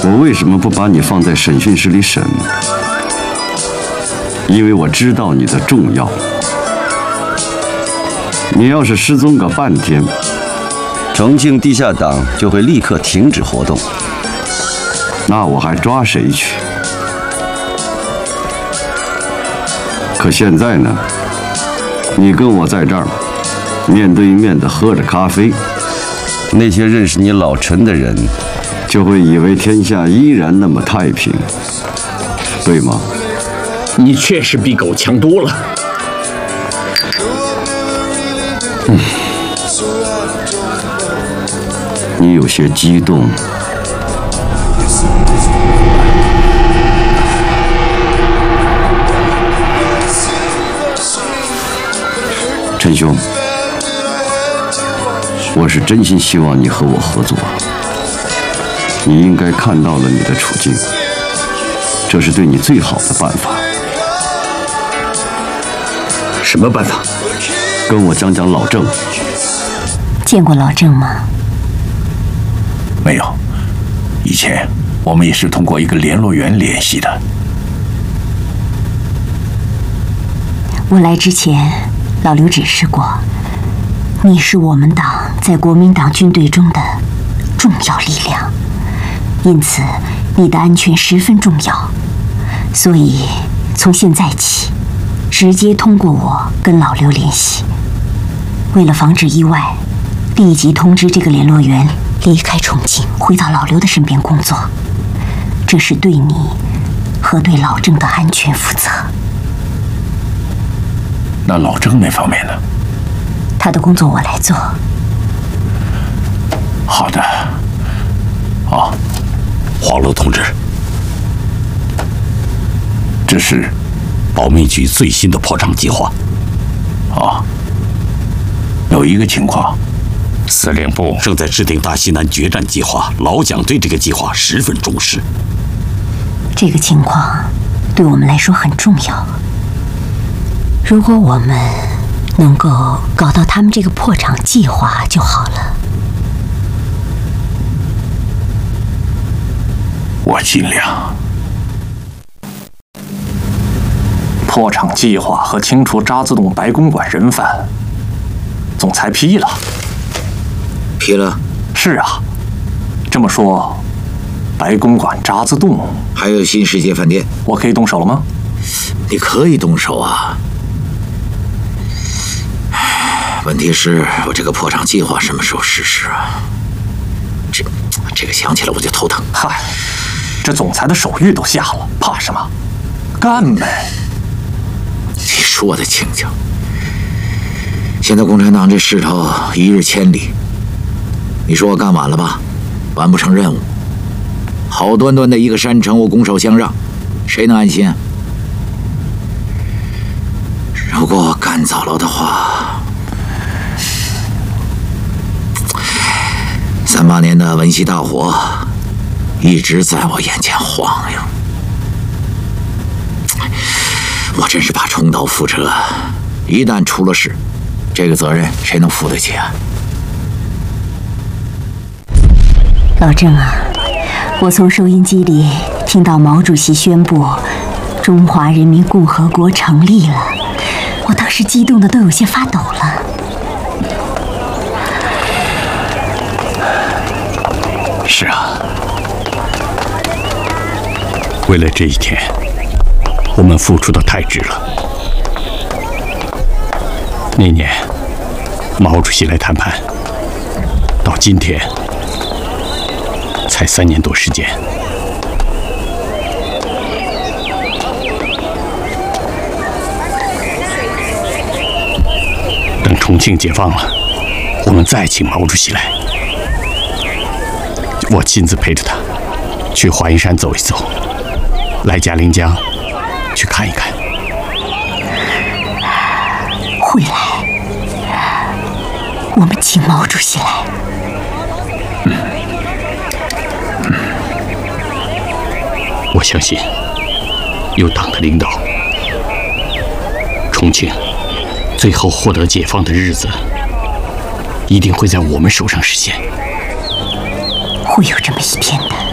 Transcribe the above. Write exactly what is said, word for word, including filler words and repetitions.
我为什么不把你放在审讯室里审？因为我知道你的重要。你要是失踪个半天， 重庆地下党就会立刻停止活动。 那我还抓谁去？可现在呢？你跟我在这儿，面对面的喝着咖啡， 那些认识你老陈的人， 就会以为天下依然那么太平，对吗？ 你确实比狗强多了。 嗯，你有些激动。陈兄，我是真心希望你和我合作。你应该看到了你的处境，这是对你最好的办法。 什么办法？ 跟我讲讲老郑。 见过老郑吗？ 没有，以前我们也是通过一个联络员联系的。 我来之前，老刘指示过，你是我们党在国民党军队中的重要力量，因此你的安全十分重要。所以从现在起，直接通过我跟老刘联系。为了防止意外，立即通知这个联络员离开重庆，回到老刘的身边工作。这是对你和对老郑的安全负责。 那老郑那方面呢？ 他的工作我来做。 好的。啊， 黄楼同志，这是保密局最新的破厂计划。 啊，有一个情况， 司令部正在制定大西南决战计划，老蒋对这个计划十分重视。 这个情况对我们来说很重要。如果我们能够搞到他们这个破厂计划就好了。 我尽量。 破厂计划和清除渣滓洞白公馆人犯，总裁批了。 批了？ 是啊，这么说，白公馆、渣滓洞还有新世界饭店， 我可以动手了吗？ 你可以动手啊。问题是我这个破厂计划什么时候实施啊？这这个想起来我就头疼。 嗨，这总裁的手谕都下了，怕什么？干呗！ 你说的轻巧。现在共产党这势头一日千里，你说我干晚了吧？完不成任务。好端端的一个山城，我拱手相让，谁能安心啊？如果我干早了的话，三八年的文西大火一直在我眼前晃悠，我真是怕重蹈覆辙。一旦出了事，这个责任谁能负得起啊？ 老郑啊，我从收音机里听到毛主席宣布中华人民共和国成立了，我当时激动的都有些发抖了。 是啊， 为了这一天，我们付出的太值了。那年，毛主席来谈判，到今天才三年多时间。等重庆解放了，我们再请毛主席来，我亲自陪着他去华阴山走一走，来嘉陵江去看一看。 会来，我们请毛主席来。 嗯嗯、我相信，有党的领导，重庆最后获得解放的日子，一定会在我们手上实现。 会有这么一天的。